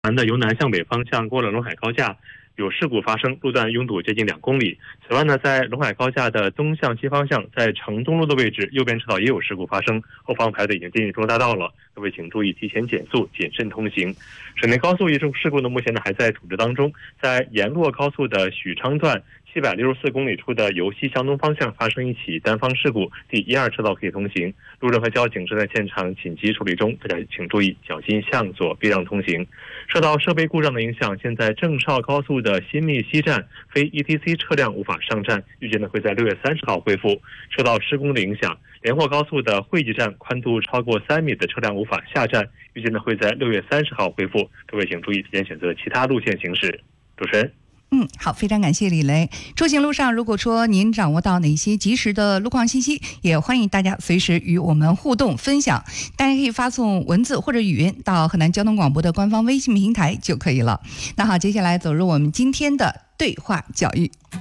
南的由南向北方向过了陇海高架，有事故发生，路段拥堵接近2公里。此外呢，在陇海高架的东向西方向，在城东路的位置，右边车道也有事故发生，后方排队已经进入中国大道了，各位请注意提前减速，谨慎通行。省内高速一处事故呢，目前呢还在处置当中，在沿洛高速的许昌段764公里处的由西向东方向发生一起单方事故，第1、2车道可以通行，路政和交警正在现场紧急处理中，大家请注意小心向左避让通行。受到设备故障的影响，现在郑绍高速的新密西站非 ETC 车辆无法上站，预计呢会在6月30号恢复。受到施工的影响，连霍高速的惠济站宽度超过3米的车辆无法下站，预计呢会在6月30号恢复。各位请注意提前选择其他路线行驶。主持人。 好，非常感谢李雷。出行路上，如果说您掌握到哪些及时的路况信息，也欢迎大家随时与我们互动分享。大家可以发送文字或者语音到河南交通广播的官方微信平台就可以了。那好，接下来走入我们今天的对话教育。